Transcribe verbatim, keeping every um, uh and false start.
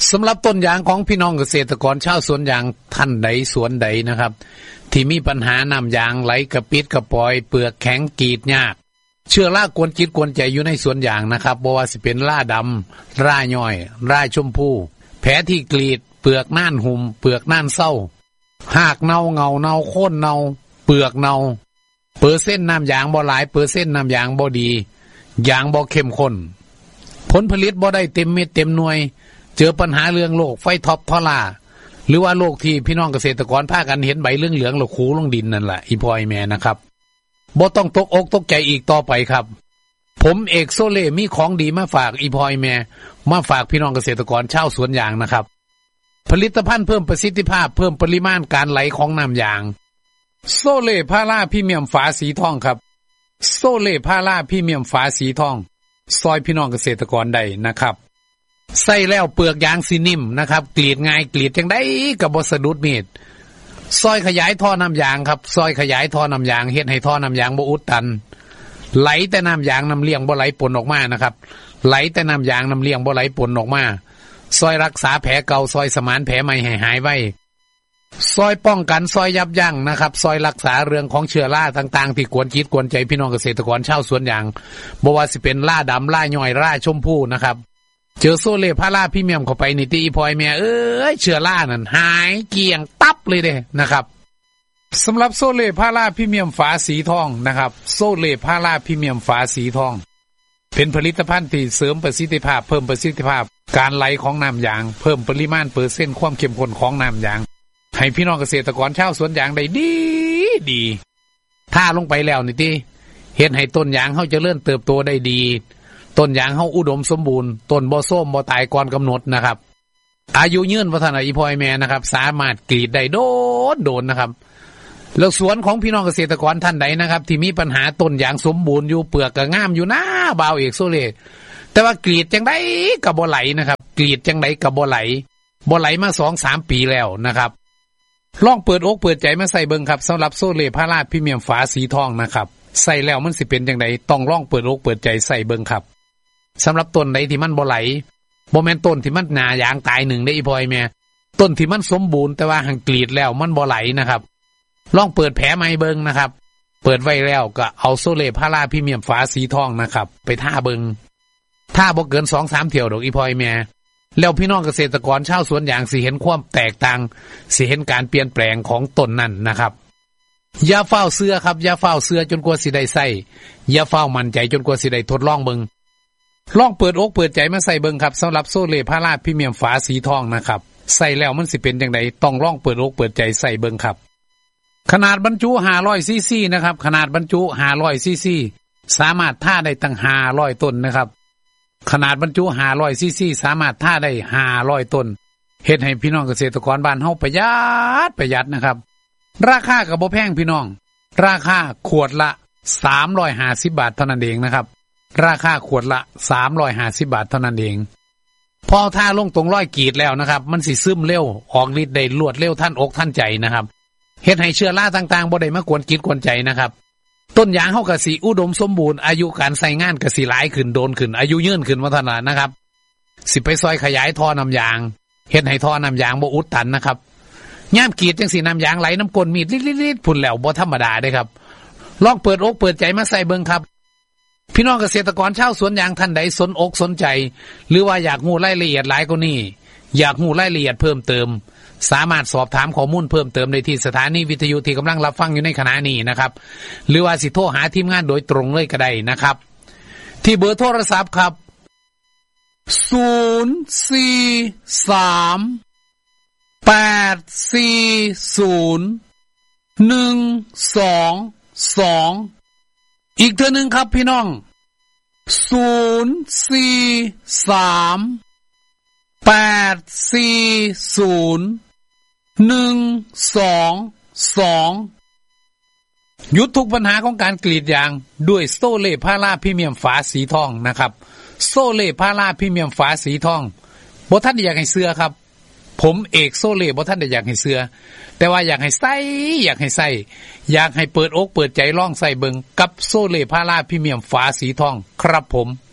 สำหรับต้นยางของพี่น้องเกษตรกรชาวสวนยางท่านใดสวนใดนะครับที่มีปัญหาน้ำยางไหลกระปิดกระปอยเปลือกแข็งกรีดยากเชื้อรากวนจิตกวนใจอยู่ในสวนยางนะครับบ่ว่าสิเป็นราดำราย่อยราชมพูแผลที่กรีดเปลือกน่านหุ่มเปลือกน่านเศร้าหากเนาเงาเนาโค่นเนาเปลือกเนาเปอร์เซ็นต์น้ำยางบ่หลายเปอร์เซ็นต์น้ำยางบ่ดียางบ่เข้มข้นผลผลิตบ่ได้เต็มเม็ดเต็มหน่วยเจอปัญหาเรื่องโรคไฟท็อปทอล่าหรือว่าโรคที่พี่น้องเกษตรกรพากันเห็นใบเหลืองๆหรือคูลงดินนั่นแหละอีพอยแม่นะครับบ่ต้องตกอกตกใจอีกต่อไปครับผมเอกโซเล่มีของดีมาฝากอีพอยแม่มาฝากพี่น้องเกษตรกรชาวสวนยางนะครับผลิตภัณฑ์เพิ่มประสิทธิภาพเพิ่มปริมาณการไหลของน้ำยางโซเล่พาราพรีเมียมฝาสีทองครับโซเล่พาราพรีเมียมฝาสีทองซอยพี่น้องเกษตรกรได้นะครับใส่แล้วเปลือกยางสีนิ่มนะครับกรีดง่ายกรีดจังได้กับบสะดุดมีดซอยขยายท่อน้ำยางครับซอยขยายท่อน้ำยางเฮ็ดให้ท่อน้ำยางบ่อุดตันไหลแต่น้ำยางน้ำเลี้ยงบ่ไหลปนออกมานะครับไหลแต่น้ำยางน้ำเลี้ยงบ่ไหลปนออกมาซอยรักษาแผลเก่าซอยสมานแผลใหม่ให้หายไวซอยป้องกันซอยยับยั้งนะครับซอยรักษาเรื่องของเชื้อราต่างๆที่กวนจิตกวนใจพี่น้องเกษตรกรชาวสวนยางบ่ว่าสิเป็นราดำราย่อยราชมพูนะครับเจอโซเล่พาราพรีเมียมเข้าไปนี่ตีพลอยแม่เอ้ยเชื้อรานั่นหายเกลี้ยงตับเลยเด้นะครับสำหรับโซเล่พาราพรีเมียมฝาสีทองนะครับโซเล่พาราพรีเมียมฝาสีทองเป็นผลิตภัณฑ์ที่เสริมประสิทธิภาพเพิ่มประสิทธิภาพการไหลของน้ำยางเพิ่มปริมาณเปอร์เซ็นต์ความเข้มข้นของน้ำยางให้พี่น้องเกษตรกรชาวสวนยางได้ดีดีถ้าลงไปแล้วนี่ติเฮ็ดให้ต้นยางเฮาเจริญเติบโตได้ดีต้นยางเฮาอุดมสมบูรณ์ต้นบ่ส้มบ่ตายก่อนกำหนดนะครับอายุยืนว่าท่านอีพอยแม่นะครับสามารถกรีดได้โดนโดนนะครับแล้วสวนของพี่น้องเกษตรกรท่านใดนะครับที่มีปัญหาต้นยางสมบูรณ์อยู่เปลือกก็งามอยู่นะบ่าวเอกโซเล่แต่ว่ากรีดจังได๋ก็บ่ไหลนะครับกรีดจังได๋ก็บ่ไหลบ่ไหลมา สองสาม ปีแล้วนะครับลองเปิดอกเปิดใจมาใส่เบิ่งครับสำหรับโซเล่พาราพรีเมียมฝาสีทองนะครับใส่แล้วมันสิเป็นจังได๋ต้องลองเปิดอกเปิดใจใส่เบิ่งครับสำหรับต้นใดที่มันบ่ไหลบ่แม่นต้นที่มันหน้ายางตายหนึ่งได้อีพอยแม่ต้นที่มันสมบูรณ์แต่ว่าหังกรีดแล้วมันบ่ไหลนะครับลองเปิดแผลใหม่เบิ่งนะครับเปิดไว้แล้วก็เอาโซเล่พาราพรีเมียมฝาสีทองนะครับไปท่าเบิ่งท่าบ่เกิน สองสาม เที่ยวดอกอีพอยแม่แล้วพี่น้องเกษตรกรชาวสวนยางสิเห็นความแตกต่างสิเห็นการเปลี่ยนแปลงของต้นนั้นนะครับอย่าเฝ้าเสื้อครับอย่าเฝ้าเสื้อจนกว่าสิได้ใส่อย่าเฝ้ามั่นใจจนกว่าสิได้ทดลองเบิ่งลองเปิดอกเปิดใจมาใส่เบิ่งครับสำหรับโซเล่พาราพรีเมียมฝาสีทองนะครับใส่แล้วมันสิเป็นจังได๋ต้องลองเปิดอกเปิดใจใส่เบิ่งครับขนาดบรรจุห้าร้อยซีซีนะครับขนาดบรรจุห้าร้อยซีซีสามารถท่าได้ตั้งห้าร้อยต้นนะครับขนาดบรรจุห้าร้อยซีซีสามารถท่าได้ห้าร้อยต้นเฮ็ดให้พี่น้องเกษตรกรบ้านเฮาประหยัดประหยัดนะครับราคาก็บ่แพงพี่น้องราคาขวดละสามร้อยห้าสิบบาทเท่านั้นเองนะครับราคาขวดละสามร้อยห้าสิบบาทเท่านั้นเองพอท่าลงตรงร้อยกรีดแล้วนะครับมันสิซึมเร็วออกฤทธิ์ได้รวดเร็วท่านอกท่านใจนะครับเฮ็ดให้เชื้อราต่างๆบ่ได้มากวนจิตกวนใจนะครับต้นยางเฮาก็สิอุดมสมบูรณ์อายุการใช้งานก็สิหลายขึ้นโดนขึ้นอายุยืนขึ้นว่าซั่นน่ะนะครับสิไปซอยขยายท่อน้ำยางเฮ็ดให้ท่อน้ำยางบ่อุดตันนะครับยามกรีดจังสิน้ำยางไหลน้ำก้นมีดลิดๆๆพุ่นแล้วบ่ธรรมดาเด้ครับลองเปิดอกเปิดใจมาใส่เบิ่งครับพี่น้องเกษตรกรชาวสวนยางท่านใดสนอกสนใจหรือว่าอยากรู้รายละเอียดหลายกว่านี้อยากรู้รายละเอียดเพิ่มเติมสามารถสอบถามข้อมูลเพิ่มเติมได้ที่สถานีวิทยุที่กำลังรับฟังอยู่ในขณะนี้นะครับหรือว่าสิโทรหาทีมงานโดยตรงเลยก็ได้นะครับที่เบอร์โทรศัพท์ครับศูนย์ สี่ สาม แปด สี่ ศูนย์ หนึ่ง สอง สองอีกเทื่อนึงครับพี่น้องศูนย์ สี่ สาม แปด สี่ ศูนย์ หนึ่ง สอง สองหยุดทุกปัญหาของการกรีดยางด้วยโซเล่พาราพรีเมียมฝาสีทองนะครับโซเล่พาราพรีเมียมฝาสีทองบ่ท่านอยากให้เสื้อครับผมเอกโซเล่บ่ท่านได้อยากให้เสื้อแต่ว่าอยากให้ใส่อยากให้ใส่อยากให้เปิดอกเปิดใจลองใส่เบิ่งกับโซเล่พาราพรีเมียมฝาสีทองครับผม